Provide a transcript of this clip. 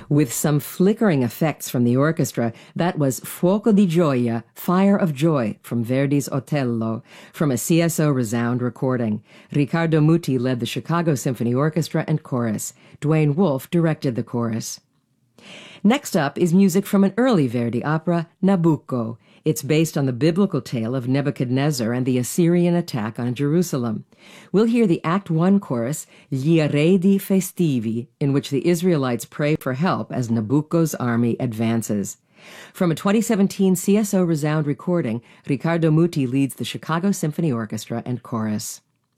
With some flickering effects from the orchestra, that was Fuoco di Gioia, Fire of Joy, from Verdi's Otello, from a CSO Resound recording. Riccardo Muti led the Chicago Symphony Orchestra and chorus. Dwayne Wolfe directed the chorus. Next up is music from an early Verdi opera, Nabucco. It's based on the biblical tale of Nebuchadnezzar and the Assyrian attack on Jerusalem. We'll hear the Act 1 chorus, Gli Eredi Festivi, in which the Israelites pray for help as Nabucco's army advances. From a 2017 CSO Resound recording, Riccardo Muti leads the Chicago Symphony Orchestra and chorus.